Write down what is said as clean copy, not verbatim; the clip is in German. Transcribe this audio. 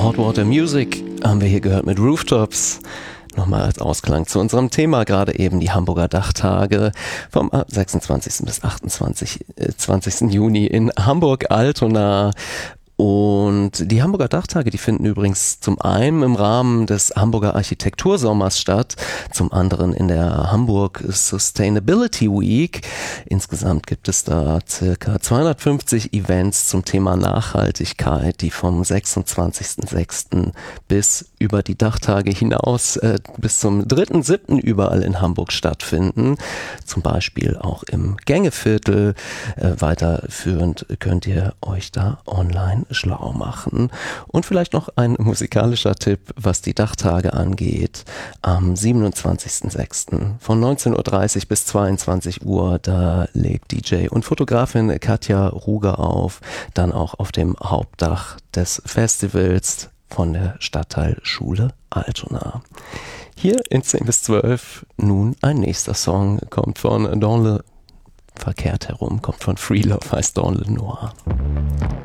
Hot Water Music haben wir hier gehört mit Rooftops. Nochmal als Ausklang zu unserem Thema, gerade eben die Hamburger Dachtage vom 26. bis 20. Juni in Hamburg-Altona. Und die Hamburger Dachtage, die finden übrigens zum einen im Rahmen des Hamburger Architektursommers statt, zum anderen in der Hamburg Sustainability Week. Insgesamt gibt es da circa 250 Events zum Thema Nachhaltigkeit, die vom 26.06. bis über die Dachtage hinaus bis zum 3.07. überall in Hamburg stattfinden. Zum Beispiel auch im Gängeviertel. Weiterführend könnt ihr euch da online schlau machen. Und vielleicht noch ein musikalischer Tipp, was die Dachtage angeht. Am 27.06. von 19.30 Uhr bis 22 Uhr, da legt DJ und Fotografin Katja Ruger auf, dann auch auf dem Hauptdach des Festivals von der Stadtteilschule Altona. Hier in 10 bis 12 nun ein nächster Song, kommt von Free Love heißt Dans le Noir.